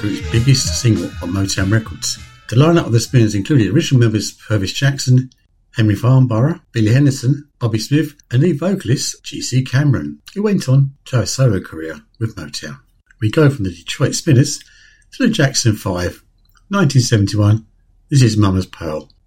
group's biggest single on Motown Records. The lineup of the Spinners included original members Purvis Jackson, Henry Farnborough, Billy Henderson, Bobby Smith, and lead vocalist G.C. Cameron, who went on to have a solo career with Motown. We go from the Detroit Spinners to the Jackson 5, 1971. This is Mama's Pearl.